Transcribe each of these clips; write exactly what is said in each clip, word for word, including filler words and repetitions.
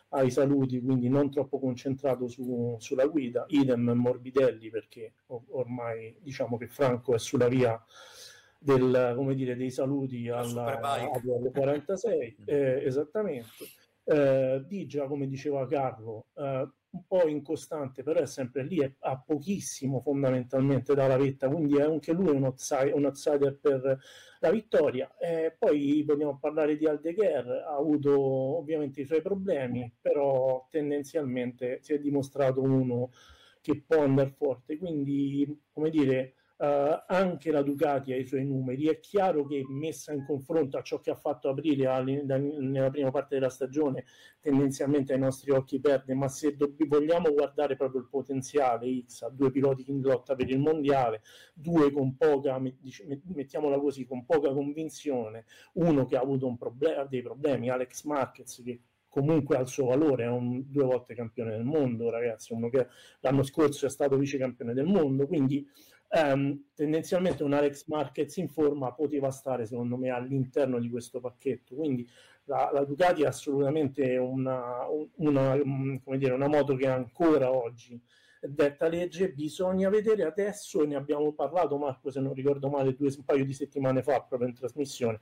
ai saluti, quindi non troppo concentrato su, sulla guida. Idem Morbidelli, perché ormai diciamo che Franco è sulla via del, come dire, dei saluti alla, alle quarantasei, eh, esattamente. Eh, Digia, come diceva Carlo, eh, un po' incostante, però è sempre lì, è, ha pochissimo fondamentalmente dalla vetta, quindi è anche lui un outsider, un outsider per la vittoria. Eh, poi vogliamo parlare di Aldeguer, ha avuto ovviamente i suoi problemi, però tendenzialmente si è dimostrato uno che può andare forte, quindi come dire, Uh, anche la Ducati ha i suoi numeri. È chiaro che messa in confronto a ciò che ha fatto Aprilia nella prima parte della stagione, tendenzialmente ai nostri occhi perde, ma se dobb- vogliamo guardare proprio il potenziale X, ha due piloti in lotta per il mondiale, due con poca, mettiamola così, con poca convinzione, uno che ha avuto un problema, dei problemi, Alex Marquez, che comunque ha il suo valore, è un due volte campione del mondo, ragazzi, uno che l'anno scorso è stato vice campione del mondo, quindi Um, tendenzialmente un Alex Marquez in forma poteva stare secondo me all'interno di questo pacchetto, quindi la, la Ducati è assolutamente una, una, come dire, una moto che ancora oggi detta legge. Bisogna vedere adesso, e ne abbiamo parlato Marco se non ricordo male due, un paio di settimane fa proprio in trasmissione,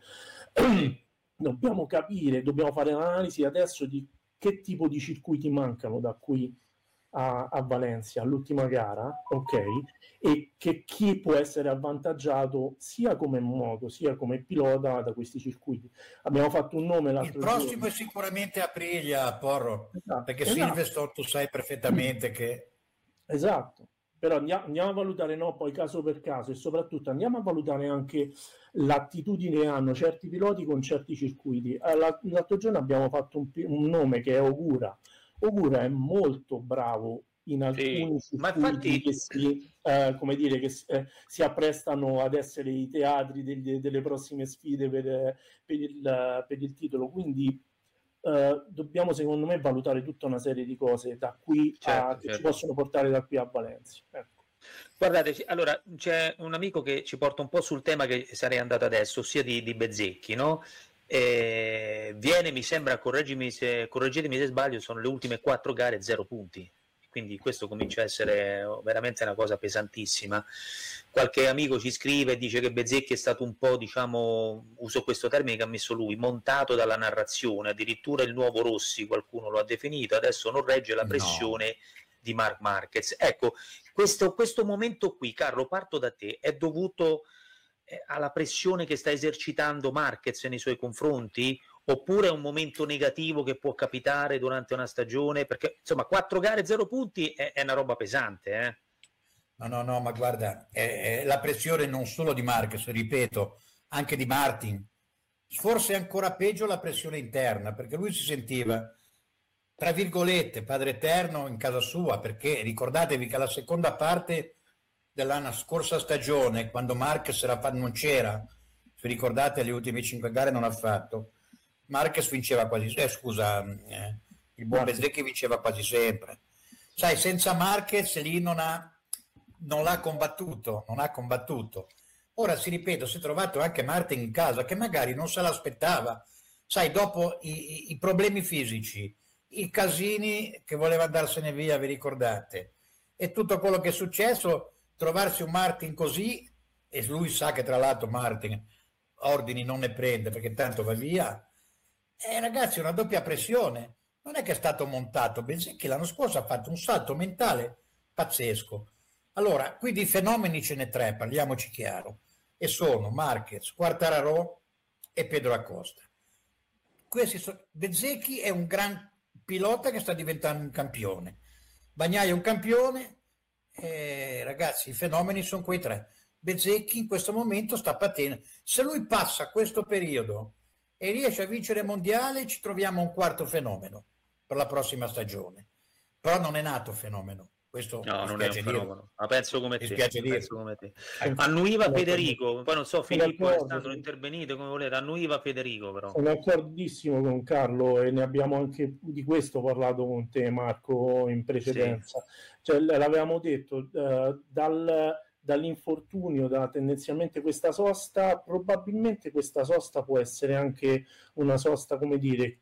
dobbiamo capire, dobbiamo fare un'analisi adesso di che tipo di circuiti mancano da qui A, a Valencia all'ultima gara, ok, e che chi può essere avvantaggiato sia come moto sia come pilota da questi circuiti. Abbiamo fatto un nome l'altro il prossimo giorno. È sicuramente Aprilia, Porro, esatto, perché esatto. Silverstone tu sai perfettamente che esatto, però andiamo, andiamo a valutare no, poi caso per caso, e soprattutto andiamo a valutare anche l'attitudine che hanno certi piloti con certi circuiti. L'altro giorno abbiamo fatto un, un nome che è Ogura. Ogura è molto bravo in alcuni sì, circuiti ma infatti... che si, eh, come dire, che eh, si apprestano ad essere i teatri degli, delle prossime sfide per, per, il, per il titolo, quindi eh, dobbiamo secondo me valutare tutta una serie di cose da qui certo, a, che certo. ci possono portare da qui a Valencia. Ecco. Guardate, allora c'è un amico che ci porta un po' sul tema che sarei andato adesso, ossia di, di Bezzecchi, no? Eh, viene, mi sembra, correggimi se, correggetemi se sbaglio, sono le ultime quattro gare, zero punti, quindi questo comincia a essere veramente una cosa pesantissima. Qualche amico ci scrive e dice che Bezzecchi è stato un po', diciamo, uso questo termine che ha messo lui, montato dalla narrazione, addirittura il nuovo Rossi qualcuno lo ha definito, adesso non regge la pressione no. di Marc Marquez. Ecco, questo, questo momento qui, Carlo, parto da te, è dovuto alla pressione che sta esercitando Marquez nei suoi confronti, oppure è un momento negativo che può capitare durante una stagione? Perché insomma quattro gare, zero punti è, è una roba pesante, eh? No, no, no, ma guarda, è, è la pressione non solo di Marquez, ripeto, anche di Martin. Forse ancora peggio la pressione interna, perché lui si sentiva, tra virgolette, padre eterno in casa sua, perché ricordatevi che la seconda parte dell'anno scorsa stagione, quando Marquez era, non c'era, se ricordate le ultime cinque gare non ha fatto, Marquez vinceva quasi eh, scusa eh, il buon Bezzecchi vinceva quasi sempre, sai, senza Marquez lì non ha non l'ha combattuto non ha combattuto ora si ripeto, si è trovato anche Martin in casa che magari non se l'aspettava, sai, dopo i, i, i problemi fisici, i casini che voleva andarsene via, vi ricordate, e tutto quello che è successo, trovarsi un Martin così, e lui sa che tra l'altro Martin ordini non ne prende perché tanto va via, e ragazzi una doppia pressione, non è che è stato montato, bensì che l'anno scorso ha fatto un salto mentale pazzesco. Allora, qui di fenomeni ce ne tre, parliamoci chiaro, e sono Marquez, Quartararo e Pedro Acosta. Questi sono, Bezzecchi è un gran pilota che sta diventando un campione, Bagnaia è un campione. Eh, ragazzi, i fenomeni sono quei tre. Bezzecchi in questo momento sta patendo. Se lui passa questo periodo e riesce a vincere il mondiale, ci troviamo un quarto fenomeno per la prossima stagione. Però non è nato fenomeno. Questo no, non è un fenomeno. Ma penso come te. Penso come te. Annuiva Federico, poi non so Filippo, Alessandro, intervenite come volete. Annuiva Federico, però. Sono d'accordissimo con Carlo e ne abbiamo anche di questo parlato con te, Marco, in precedenza. Sì. Cioè, l'avevamo detto, uh, dal, dall'infortunio, da tendenzialmente questa sosta, probabilmente questa sosta può essere anche una sosta, come dire,